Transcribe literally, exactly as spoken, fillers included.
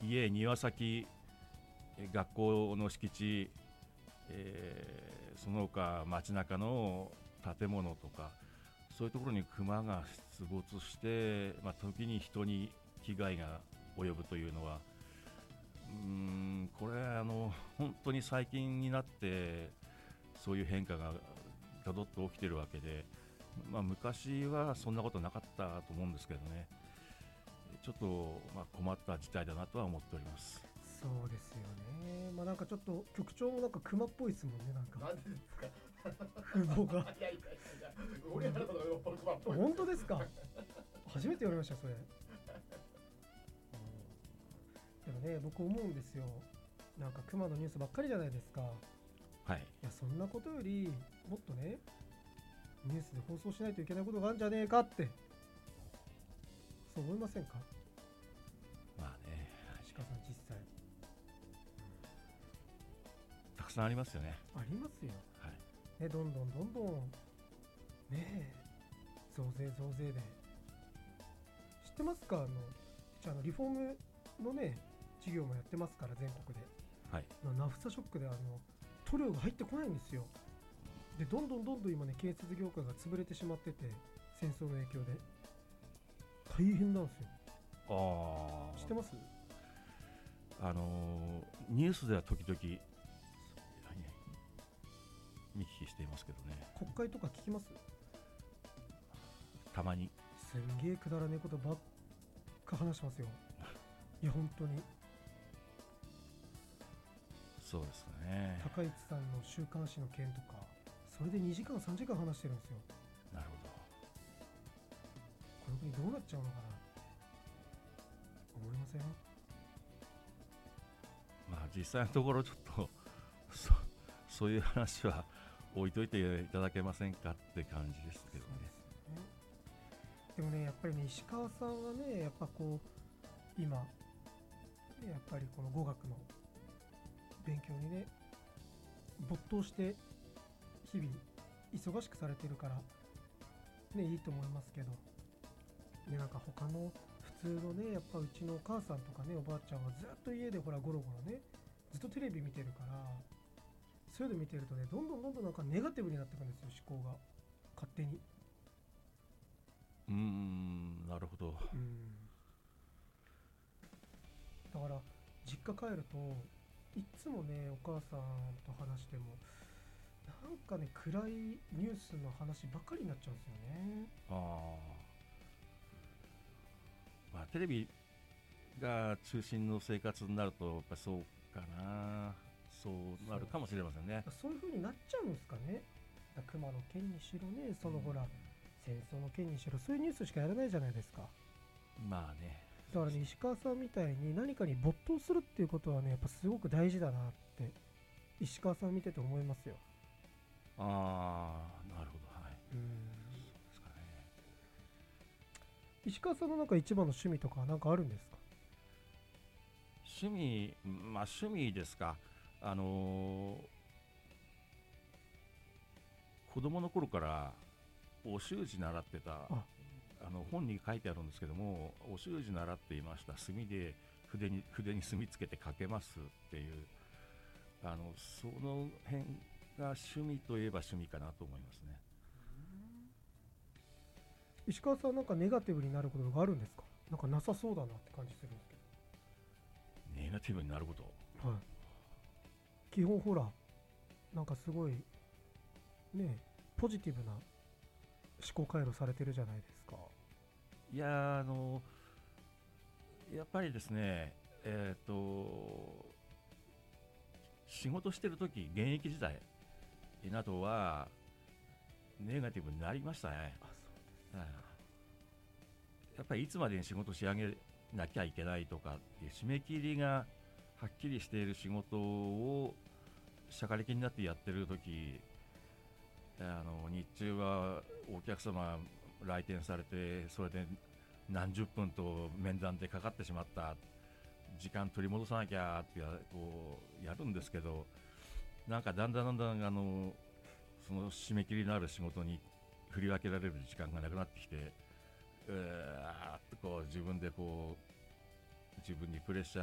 家、庭先、学校の敷地、えー、その他街中の建物とかそういうところにクマが出没して、まあ、時に人に被害が及ぶというのはうーんこれあの本当に最近になってそういう変化がガドッと起きてるわけで、まあ、昔はそんなことなかったと思うんですけどね、ちょっとまあ困った事態だなとは思っております。 そうですよね。まあなんかちょっと局長もなんかクマっぽいですもんね。なんかなんでですか。 風貌が。 いやいやいやいや、俺らのよっぽどクマっぽい。 本当ですか。初めて言われましたそれ。でもね、僕思うんですよ。なんかクマのニュースばっかりじゃないですか。 はい、 いやそんなことよりもっとねニュースで放送しないといけないことがあるんじゃねえかってそう思いませんか。 まあね、 石川さん実際たくさんありますよね。 ありますよ、 はい、 ね、どんどんどんどんねえ増税増税で知ってますか。あのじゃあのリフォームのね事業もやってますから全国で、 はい、 ナフサショックであの塗料が入ってこないんですよ。でどんどんどんどん今ね建設業界が潰れてしまってて戦争の影響で大変なんですよ。 あ知ってます。 あのーニュースでは時々見聞きしていますけどね、 国会とか聞きます。 たまに。 すんげえくだらねえことばっか話しますよ。いや本当にそうですね。 高市さんの週刊誌の件とかそれでにじかんさんじかん話してるんですよ。 なるほこの国どうなっちゃうのかな思いません。 ど。まあ実際のところちょっとそ, そういう話は置いといていただけませんかって感じですけどね。 でもねやっぱりね石川さんはねやっぱこう今やっぱりこの語学の勉強にね没頭して日々忙しくされてるからねいいと思いますけど、ね、なんか他の普通のねやっぱうちのお母さんとかねおばあちゃんはずっと家でほらゴロゴロねずっとテレビ見てるからそういうの見てるとねどんどんどんどんなんかネガティブになってくるんですよ思考が勝手に。 うーん、なるほど。 うんだから実家帰るといっつもねお母さんと話してもなんかね暗いニュースの話ばっかりになっちゃうんですよね。 あまあテレビが中心の生活になるとやっぱそうかな、そうなるかもしれませんね。 そういう風になっちゃうんですかね。だから熊の件にしろねそのほら戦争の件にしろそういうニュースしかやらないじゃないですか。 まあね。 だからね石川さんみたいに何かに没頭するっていうことはねやっぱすごく大事だなって石川さん見てて思いますよ。 ああ、なるほど。はい。 うんそうですかね。 石川さんのなんか一番の趣味とかなんかあるんですか。 趣味、まあ趣味ですか。あのー子供の頃からお習字習ってた、 ああの本に書いてあるんですけども、お習字習っていました。墨で筆に筆に墨つけて書けますっていう、あのその辺が趣味といえば趣味かなと思いますね。 石川さんなんかネガティブになることがあるんですか。なんかなさそうだなって感じするんですけネガティブになること、 ど、はい、基本ほらなんかすごいねポジティブな思考回路されてるじゃないですか。 いやあのやっぱりですね、えっ、と仕事してる時現役時代などはネガティブになりましたね。 あそうはい、やっぱりいつまでに仕事仕上げなきゃいけないとかっていう締め切りがはっきりしている仕事を社会的になってやってる時、あの日中はお客様来店されてそれで何十分と面談でかかってしまった、時間取り戻さなきゃってやこうやるんですけど、なんかだんだんだんだんあのその締め切りのある仕事に振り分けられる時間がなくなってきて、うーっとこう自分でこう自分にプレッシャー